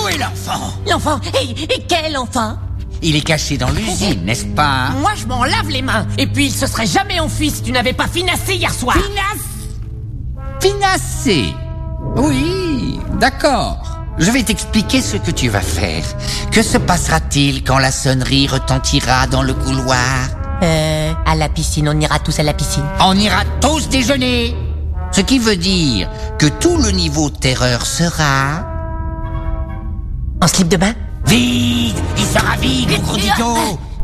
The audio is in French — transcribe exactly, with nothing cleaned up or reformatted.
Où est l'enfant? L'enfant? Et, et quel enfant? Il est caché dans l'usine, n'est-ce pas? Moi, je m'en lave les mains. Et puis, il se serait jamais enfui si tu n'avais pas finassé hier soir. Finasse... Finassé? Oui, d'accord. Je vais t'expliquer ce que tu vas faire. Que se passera-t-il quand la sonnerie retentira dans le couloir? Euh, à la piscine, on ira tous à la piscine. On ira tous déjeuner. Ce qui veut dire que tout le niveau de terreur sera... En slip de bain? Vide! Il sera vide, mon gros idiot!